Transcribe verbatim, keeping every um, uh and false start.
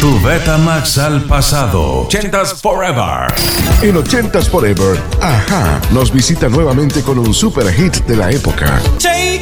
Tu Betamax al pasado. ochentas Forever. En ochentas Forever, Ajá nos visita nuevamente con un super hit de la época. Take